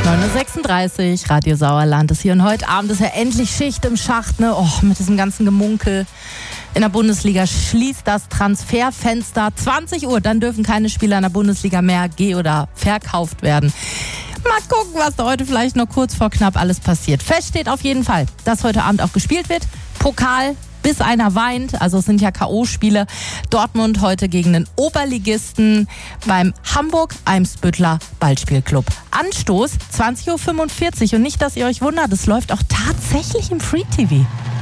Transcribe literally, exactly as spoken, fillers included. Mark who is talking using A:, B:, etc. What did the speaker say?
A: neun Uhr sechsunddreißig, Radio Sauerland ist hier und heute Abend ist ja endlich Schicht im Schacht, ne? Oh, mit diesem ganzen Gemunkel. In der Bundesliga schließt das Transferfenster zwanzig Uhr, dann dürfen keine Spieler in der Bundesliga mehr geh- oder verkauft werden. Mal gucken, was da heute vielleicht noch kurz vor knapp alles passiert. Fest steht auf jeden Fall, dass heute Abend auch gespielt wird. Pokal, bis einer weint, also es sind ja K O-Spiele. Dortmund heute gegen den Oberligisten beim Hamburg-Eimsbüttler Ballspielclub. Anstoß zwanzig Uhr fünfundvierzig und nicht, dass ihr euch wundert, es läuft auch tatsächlich im Free-T V.